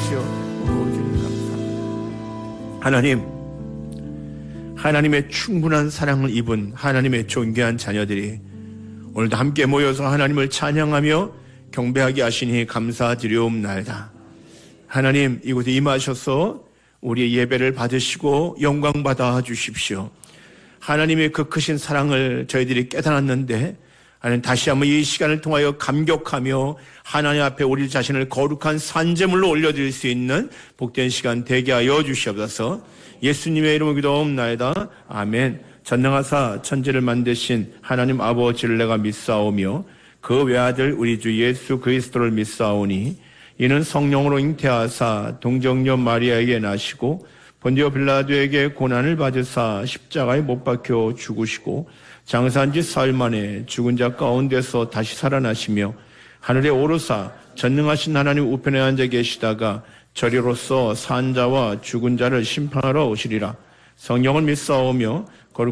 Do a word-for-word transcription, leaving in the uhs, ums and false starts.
주십시오. 오, 주님 감사합니다. 하나님, 하나님의 충분한 사랑을 입은 하나님의 존귀한 자녀들이 오늘도 함께 모여서 하나님을 찬양하며 경배하게 하시니 감사드리옵나이다. 하나님, 이곳에 임하셔서 우리의 예배를 받으시고 영광 받아 주십시오. 하나님의 그 크신 사랑을 저희들이 깨달았는데 하나님, 다시 한번 이 시간을 통하여 감격하며 하나님 앞에 우리 자신을 거룩한 산제물로 올려드릴 수 있는 복된 시간 되게 하여 주시옵소서. 예수님의 이름으로 기도하옵나이다. 아멘. 전능하사 천지를 만드신 하나님 아버지를 내가 믿사오며 그 외아들 우리 주 예수 그리스도를 믿사오니 이는 성령으로 잉태하사 동정녀 마리아에게 나시고 본디오 빌라도에게 고난을 받으사 십자가에 못 박혀 죽으시고 장사한 지 사흘 만에 죽은 자 가운데서 다시 살아나시며 하늘에 오르사 전능하신 하나님 우편에 앉아 계시다가 저리로서 산 자와 죽은 자를 심판하러 오시리라. 성령을 믿사오며 거룩한